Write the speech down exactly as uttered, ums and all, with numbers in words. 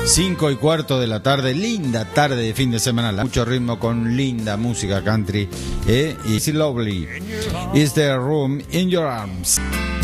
Cinco y cuarto de la tarde, linda tarde de fin de semana, mucho ritmo con linda música country, eh? It's lovely, it's the room in your arms.